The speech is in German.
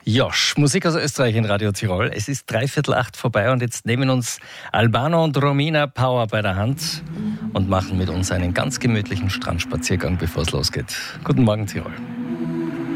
Josh, Musik aus Österreich in Radio Tirol. Es ist 7:45 vorbei und jetzt nehmen uns Albano und Romina Power bei der Hand und machen mit uns einen ganz gemütlichen Strandspaziergang, bevor es losgeht. Guten Morgen, Tirol.